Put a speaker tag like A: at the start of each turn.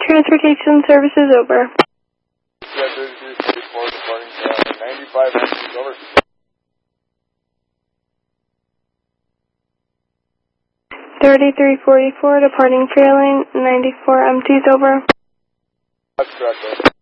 A: Transportation services over.
B: Yeah, 3344 departing 95 empties over.
A: 3344 departing Fairlane, 94 empties over.
B: That's correct, over.